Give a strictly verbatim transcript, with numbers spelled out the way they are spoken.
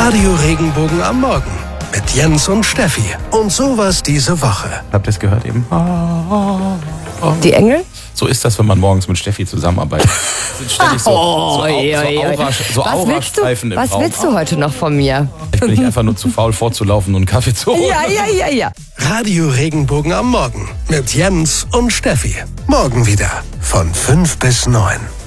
Radio Regenbogen am Morgen mit Jens und Steffi. Und sowas diese Woche. Habt ihr es gehört eben? Die Engel? So ist das, wenn man morgens mit Steffi zusammenarbeitet. Sind ständig so, Oh, so, Au- oi, oi, so, oi. Aura, so Was willst du, Aurastreifen im was Raum. willst du heute noch von mir? Ich bin nicht einfach nur zu faul vorzulaufen und einen Kaffee zu holen. Ja, ja, ja, ja. Radio Regenbogen am Morgen mit Jens und Steffi. Morgen wieder von fünf bis neun.